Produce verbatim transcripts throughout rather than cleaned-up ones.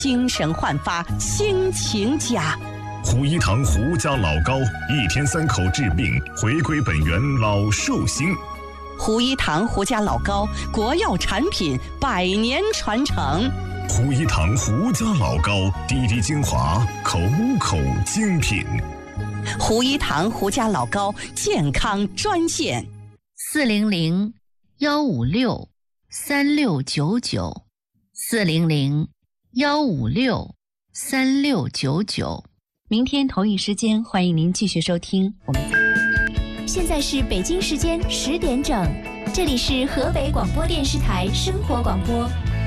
精神焕发，心情佳。 胡一堂胡家老膏，一天三口治病，回归本源老寿星。 胡一堂胡家老膏，国药产品，百年传承。 胡一堂胡家老膏，滴滴精华，口口精品。 胡一堂胡家老膏健康专线： 四零零幺五六三六九九，四零零幺五六三六九九。明天同一时间，欢迎您继续收听我们。 现在是北京时间十点整，这里是河北广播电视台生活广播。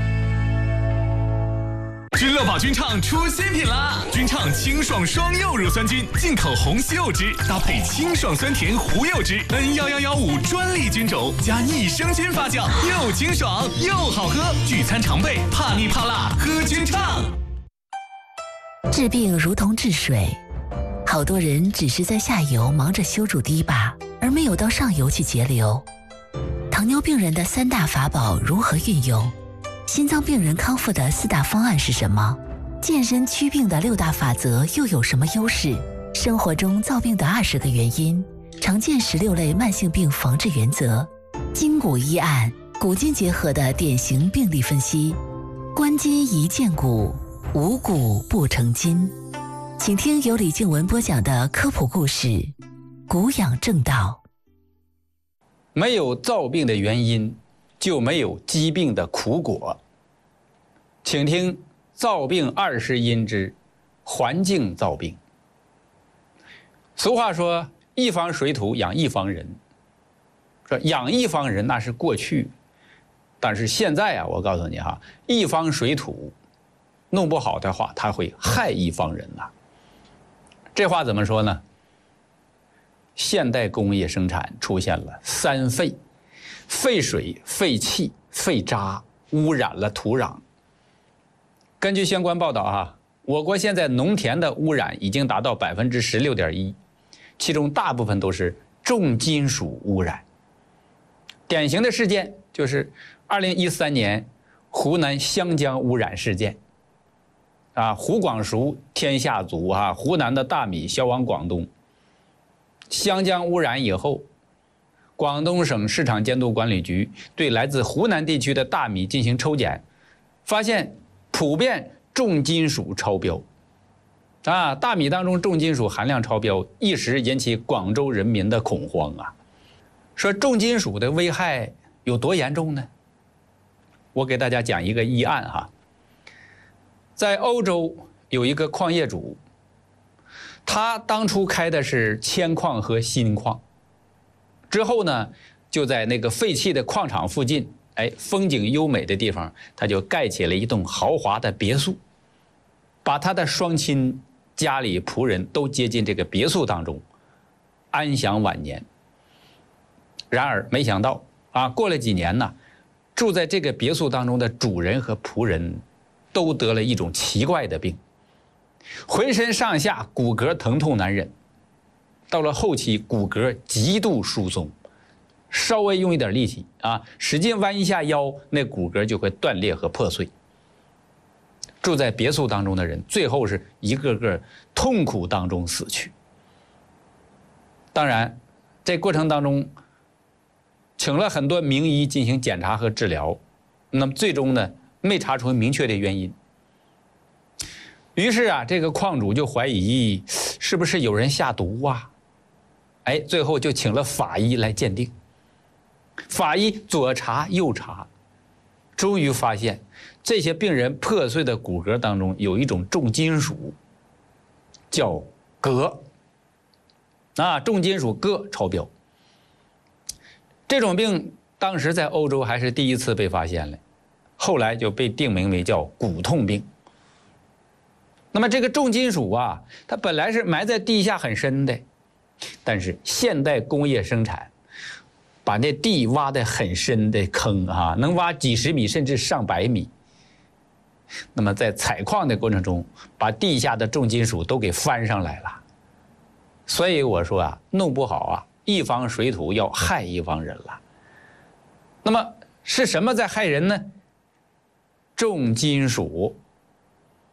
君乐宝君畅出新品啦！君畅清爽双柚乳酸菌，进口红西柚汁搭配清爽酸甜胡柚汁 N 一一一五专利菌种加益生菌发酵，又清爽又好喝，聚餐常备，怕腻怕辣喝君畅。 治病如同治水，好多人只是在下游忙着修筑堤坝，而没有到上游去节流。糖尿病人的三大法宝如何运用？心脏病人康复的四大方案是什么？健身祛病的六大法则又有什么优势？生活中造病的二十个原因，常见十六类慢性病防治原则，筋骨医案，骨筋结合的典型病例分析，关筋宜健骨，无骨不成筋。请听由李静文播讲的科普故事，骨养正道。 没有造病的原因，就没有疾病的苦果。请听造病二十因之环境造病。俗话说一方水土养一方人，说养一方人那是过去，但是现在啊，我告诉你哈，一方水土弄不好的话，它会害一方人呐。这话怎么说呢？现代工业生产出现了三废：废水、废气、废渣，污染了土壤。根据相关报道哈，我国现在农田的污染已经达到百分之十六点一，其中大部分都是重金属污染。典型的事件就是二零一三年湖南湘江污染事件。啊，湖广熟天下足啊！湖南的大米销往广东。湘江污染以后，广东省市场监督管理局对来自湖南地区的大米进行抽检，发现普遍重金属超标。啊，大米当中重金属含量超标，一时引起广州人民的恐慌啊！说重金属的危害有多严重呢？我给大家讲一个医案哈。在欧洲有一个矿业主，他当初开的是铅矿和锌矿，之后呢，就在那个废弃的矿场附近，哎，风景优美的地方，他就盖起了一栋豪华的别墅，把他的双亲、家里仆人都接进这个别墅当中，安享晚年。然而没想到啊，过了几年呢，住在这个别墅当中的主人和仆人都得了一种奇怪的病，浑身上下骨骼疼痛难忍，到了后期骨骼极度疏松，稍微用一点力气啊，使劲弯一下腰，那骨骼就会断裂和破碎。住在别墅当中的人，最后是一个个痛苦当中死去。当然，这过程当中，请了很多名医进行检查和治疗，那么最终呢，没查出明确的原因。于是啊，这个矿主就怀疑是不是有人下毒啊？哎，最后就请了法医来鉴定。法医左查右查，终于发现这些病人破碎的骨骼当中有一种重金属，叫铬。啊，重金属铬超标。这种病当时在欧洲还是第一次被发现了。后来就被定名为叫骨痛病。那么这个重金属啊，它本来是埋在地下很深的，但是现代工业生产把那地挖得很深的坑啊，能挖几十米甚至上百米。那么在采矿的过程中，把地下的重金属都给翻上来了。所以我说啊，弄不好啊，一方水土要害一方人了。那么是什么在害人呢？重金属